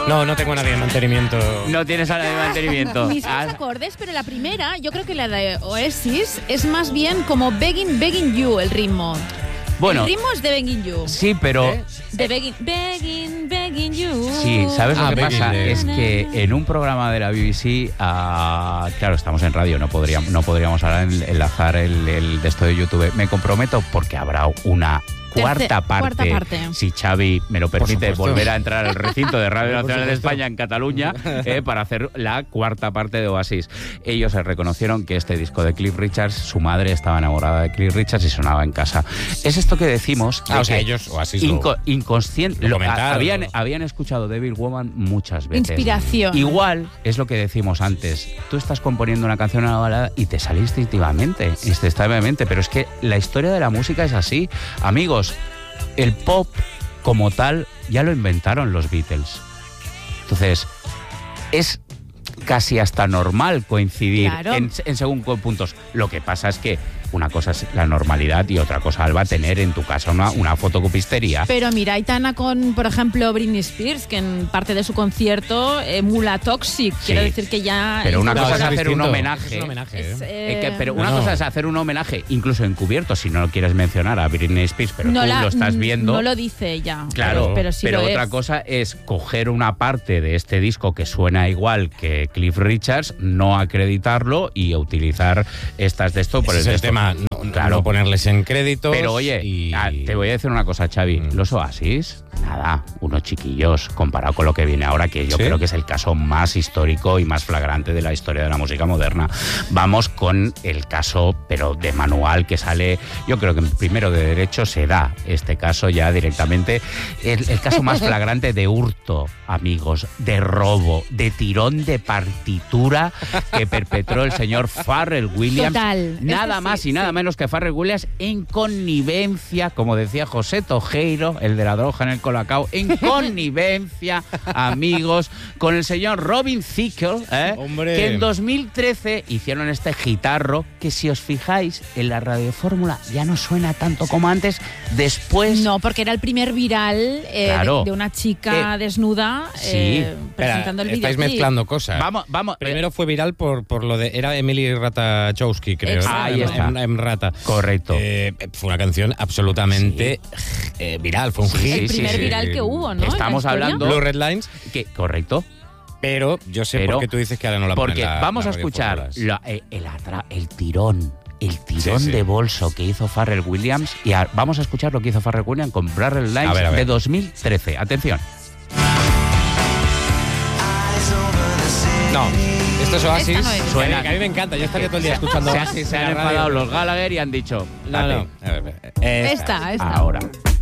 No tengo a nadie de mantenimiento. No tienes a nadie de mantenimiento. Mismos acordes, pero la primera, yo creo que la de Oasis es más bien como Begging You, el ritmo. Bueno, el ritmo es de Begging You. sí, pero... De Begging You. Sí, ¿sabes lo que Begging pasa? You. Es que en un programa de la BBC, claro, estamos en radio, no podríamos ahora enlazar el de esto de YouTube. Me comprometo porque habrá una cuarta parte. Si Xavi me lo permite, volver a entrar al recinto de Radio Nacional de España en Cataluña para hacer la cuarta parte de Oasis. Ellos se reconocieron que este disco de Cliff Richards, su madre estaba enamorada de Cliff Richards y sonaba en casa. Es esto que decimos. O sea, ellos Oasis inconsciente. lo comentaron. Habían escuchado Devil Woman muchas veces. Inspiración. Igual es lo que decimos antes. Tú estás componiendo una canción, una balada y te sale instintivamente, pero es que la historia de la música es así. Amigos, el pop como tal ya lo inventaron los Beatles. Entonces, es casi hasta normal coincidir en según qué puntos. Lo que pasa es que una cosa es la normalidad y otra cosa va a tener en tu casa una fotocopistería. Pero mira, Aitana con, por ejemplo, Britney Spears, que en parte de su concierto emula Toxic. Sí. Quiero decir que ya... Pero una cosa es hacer distinto. un homenaje. Es un homenaje, pero una cosa es hacer un homenaje, incluso encubierto, si no lo quieres mencionar a Britney Spears, pero tú lo estás viendo. No lo dice ella. Claro, pero sí pero otra cosa es coger una parte de este disco que suena igual que Cliff Richards, no acreditarlo y utilizar estas de esto por ese el es el tema. No ponerles en créditos. Pero oye, te voy a decir una cosa, Xavi. Los Oasis, nada, unos chiquillos comparado con lo que viene ahora, que yo creo que es el caso más histórico y más flagrante de la historia de la música moderna. Vamos con el caso, pero de manual, que sale, yo creo que primero de derecho se da este caso ya directamente. El caso más flagrante de hurto, amigos, de robo, de tirón de partitura que perpetró el señor Pharrell Williams. Total. Nada más y nada menos que Pharrell Williams en connivencia, como decía José Tojeiro, el de la droga en el Colacao, en connivencia, amigos, con el señor Robin Thicke, que en 2013 hicieron este guitarro que, si os fijáis, en la radiofórmula ya no suena tanto como antes. Después... No, porque era el primer viral de una chica desnuda presentando el videoclip. Estáis mezclando cosas. Vamos. Primero fue viral por lo de... Era Emily Ratajkowski, creo. Ahí está. En Rata. Correcto. Fue una canción absolutamente viral, fue un hit. El primer viral que hubo, ¿no? Estamos hablando... Blue Red Lines. Correcto. Pero yo sé por qué tú dices que ahora no la ponen. Porque vamos a escuchar el tirón de bolso que hizo Pharrell Williams y vamos a escuchar lo que hizo Pharrell Williams con Blue Red Lines de 2013. Atención. No. Esto es Oasis. No es. Suena, que a mí me encanta. Yo estaría todo el día escuchando Oasis. Se han enfadado los Gallagher y han dicho... No. Esta. Ahora.